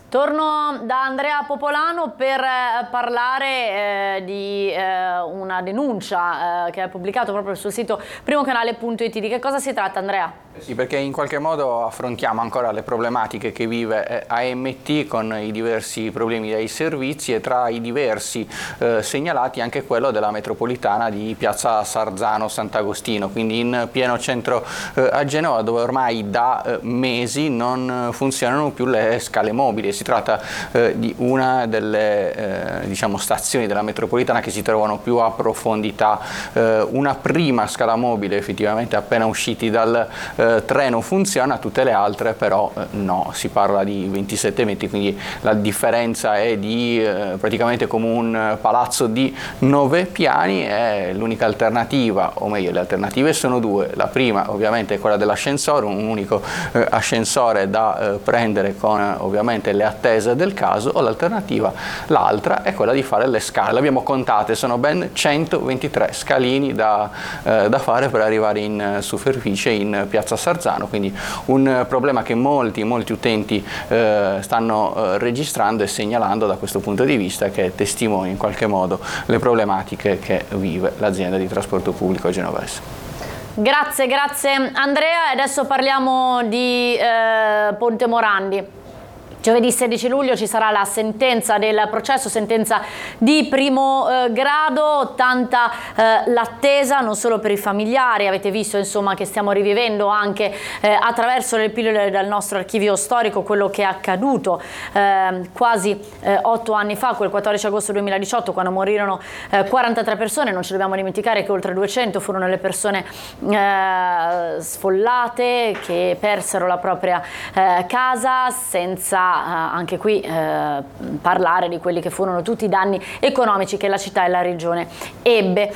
Torno da Andrea Popolano per parlare di una denuncia che ha pubblicato proprio sul sito primocanale.it. Di che cosa si tratta, Andrea? Sì, perché in qualche modo affrontiamo ancora le problematiche che vive AMT con i diversi problemi dei servizi e tra i diversi segnalati anche quello della metropolitana di Piazza Sarzano Sant'Agostino, quindi in pieno centro a Genova, dove ormai da mesi non funzionano più le scale mobili. Si tratta di una delle diciamo, stazioni della metropolitana che si trovano più a profondità. Una prima scala mobile effettivamente appena usciti dal treno funziona, tutte le altre però no, si parla di 27 metri, quindi la differenza è di praticamente come un palazzo di 9 piani. È l'unica alternativa, o meglio le alternative sono due. La prima ovviamente è quella dell'ascensore, un unico ascensore da prendere con ovviamente le attese del caso, o l'alternativa, l'altra, è quella di fare le scale. Le abbiamo contate, sono ben 123 scalini da fare per arrivare in superficie in Piazza Sarzano, quindi un problema che molti utenti stanno registrando e segnalando da questo punto di vista, che testimonia in qualche modo le problematiche che vive l'azienda di trasporto pubblico genovese. Grazie Andrea. Adesso parliamo di Ponte Morandi. Giovedì 16 luglio ci sarà la sentenza del processo, sentenza di primo grado, tanta l'attesa non solo per i familiari. Avete visto insomma che stiamo rivivendo anche attraverso le pillole dal nostro archivio storico quello che è accaduto quasi 8 anni fa, quel 14 agosto 2018, quando morirono 43 persone. Non ci dobbiamo dimenticare che oltre 200 furono le persone sfollate, che persero la propria casa, senza anche qui parlare di quelli che furono tutti i danni economici che la città e la regione ebbe.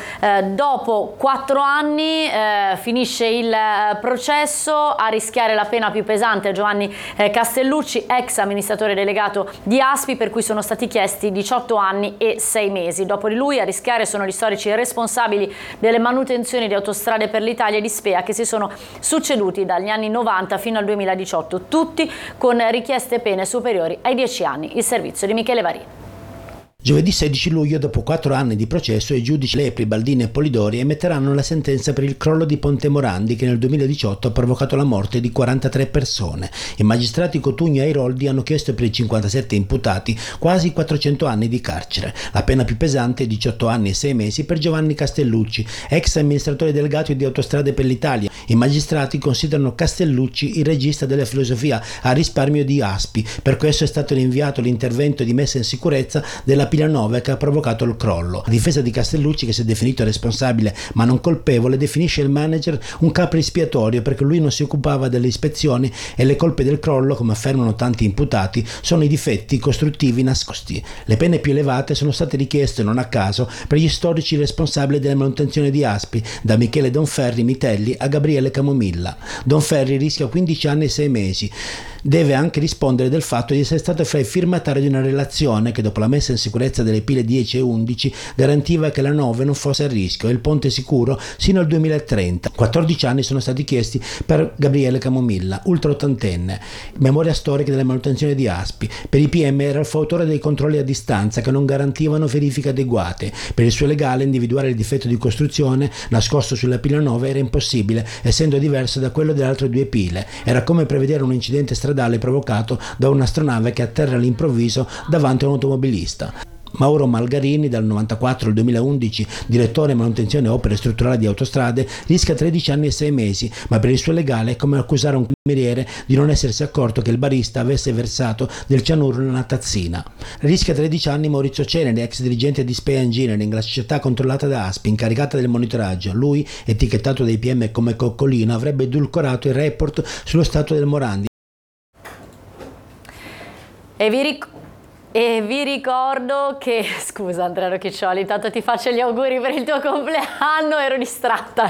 Dopo 4 anni finisce il processo. A rischiare la pena più pesante Giovanni Castellucci, ex amministratore delegato di ASPI, per cui sono stati chiesti 18 anni e 6 mesi. Dopo di lui a rischiare sono gli storici responsabili delle manutenzioni di Autostrade per l'Italia e di SPEA, che si sono succeduti dagli anni 90 fino al 2018, tutti con richieste pene superiori ai 10 anni. Il servizio di Michele Varini. Giovedì 16 luglio, dopo 4 anni di processo, i giudici Lepri, Baldini e Polidori emetteranno la sentenza per il crollo di Ponte Morandi, che nel 2018 ha provocato la morte di 43 persone. I magistrati Cotugno e Airoldi hanno chiesto per i 57 imputati quasi 400 anni di carcere. La pena più pesante è 18 anni e 6 mesi per Giovanni Castellucci, ex amministratore delegato di Autostrade per l'Italia. I magistrati considerano Castellucci il regista della filosofia a risparmio di ASPI. Per questo è stato rinviato l'intervento di messa in sicurezza della pila 9 che ha provocato il crollo. La difesa di Castellucci, che si è definito responsabile ma non colpevole, definisce il manager un capro espiatorio perché lui non si occupava delle ispezioni e le colpe del crollo, come affermano tanti imputati, sono i difetti costruttivi nascosti. Le pene più elevate sono state richieste non a caso per gli storici responsabili della manutenzione di ASPI, da Michele Donferri Mitelli a Gabriele Camomilla. Donferri rischia 15 anni e 6 mesi. Deve anche rispondere del fatto di essere stato fra i firmatari di una relazione che, dopo la messa in sicurezza delle pile 10 e 11, garantiva che la 9 non fosse a rischio e il ponte sicuro sino al 2030. 14 anni sono stati chiesti per Gabriele Camomilla, ultraottantenne, memoria storica della manutenzione di ASPI. Per i PM era il fautore dei controlli a distanza che non garantivano verifiche adeguate. Per il suo legale individuare il difetto di costruzione nascosto sulla pila 9 era impossibile, essendo diverso da quello delle altre 2 pile. Era come prevedere un incidente stradale provocato da un'astronave che atterra all'improvviso davanti a un automobilista. Mauro Malgarini, dal 94 al 2011 direttore manutenzione e opere strutturali di Autostrade, rischia 13 anni e 6 mesi, ma per il suo legale è come accusare un cameriere di non essersi accorto che il barista avesse versato del cianuro nella tazzina. Rischia 13 anni Maurizio Ceneri, ex dirigente di SPEA Engineering, la società controllata da ASPI, incaricata del monitoraggio. Lui, etichettato dai PM come coccolino, avrebbe edulcorato il report sullo stato del Morandi. E vi ricordo che, scusa Andrea Rocchiccioli, intanto ti faccio gli auguri per il tuo compleanno, ero distratta.